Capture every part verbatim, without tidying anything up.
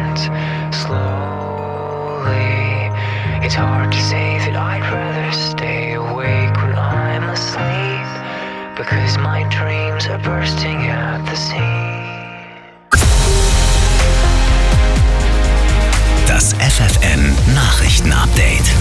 ends slowly. It's hard to say that I'd rather stay awake when I'm asleep, because my dreams are bursting at the seams. Das F F N Nachrichtenupdate.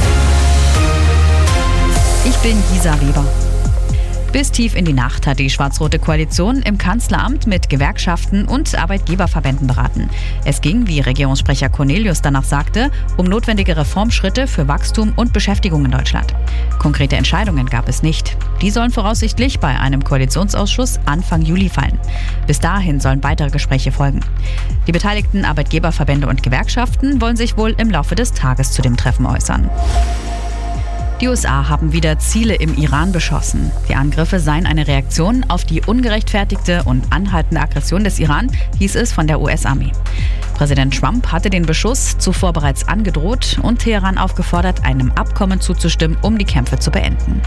Ich bin Gisa Weber. Bis tief in die Nacht hat die schwarz-rote Koalition im Kanzleramt mit Gewerkschaften und Arbeitgeberverbänden beraten. Es ging, wie Regierungssprecher Cornelius danach sagte, um notwendige Reformschritte für Wachstum und Beschäftigung in Deutschland. Konkrete Entscheidungen gab es nicht. Die sollen voraussichtlich bei einem Koalitionsausschuss Anfang Juli fallen. Bis dahin sollen weitere Gespräche folgen. Die beteiligten Arbeitgeberverbände und Gewerkschaften wollen sich wohl im Laufe des Tages zu dem Treffen äußern. Die U S A haben wieder Ziele im Iran beschossen. Die Angriffe seien eine Reaktion auf die ungerechtfertigte und anhaltende Aggression des Iran, hieß es von der U S-Armee. Präsident Trump hatte den Beschuss zuvor bereits angedroht und Teheran aufgefordert, einem Abkommen zuzustimmen, um die Kämpfe zu beenden.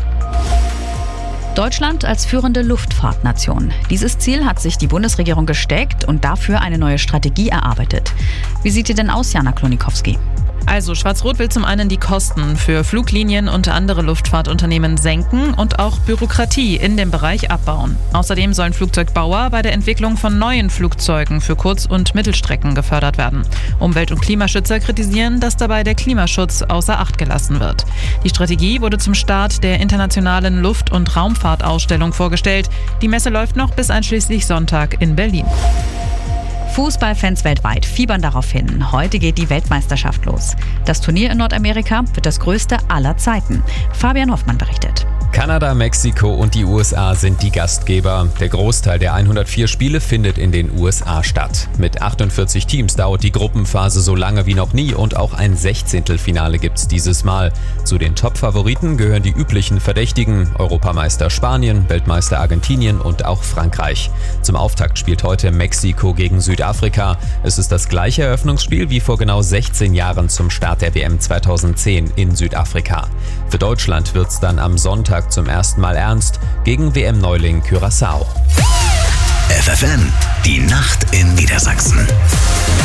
Deutschland als führende Luftfahrtnation. Dieses Ziel hat sich die Bundesregierung gesteckt und dafür eine neue Strategie erarbeitet. Wie sieht die denn aus, Jana Klonikowski? Also, Schwarz-Rot will zum einen die Kosten für Fluglinien und andere Luftfahrtunternehmen senken und auch Bürokratie in dem Bereich abbauen. Außerdem sollen Flugzeugbauer bei der Entwicklung von neuen Flugzeugen für Kurz- und Mittelstrecken gefördert werden. Umwelt- und Klimaschützer kritisieren, dass dabei der Klimaschutz außer Acht gelassen wird. Die Strategie wurde zum Start der internationalen Luft- und Raumfahrtausstellung vorgestellt. Die Messe läuft noch bis einschließlich Sonntag in Berlin. Fußballfans weltweit fiebern darauf hin. Heute geht die Weltmeisterschaft los. Das Turnier in Nordamerika wird das größte aller Zeiten. Fabian Hoffmann berichtet. Kanada, Mexiko und die U S A sind die Gastgeber. Der Großteil der hundertvier Spiele findet in den U S A statt. Mit achtundvierzig Teams dauert die Gruppenphase so lange wie noch nie und auch ein Sechzehntelfinale gibt's dieses Mal. Zu den Top-Favoriten gehören die üblichen Verdächtigen: Europameister Spanien, Weltmeister Argentinien und auch Frankreich. Zum Auftakt spielt heute Mexiko gegen Südafrika. Es ist das gleiche Eröffnungsspiel wie vor genau sechzehn Jahren zum Start der W M zweitausendzehn in Südafrika. Für Deutschland wird's dann am Sonntag zum ersten Mal ernst gegen W M-Neuling Curaçao. F F N, die Nacht in Niedersachsen.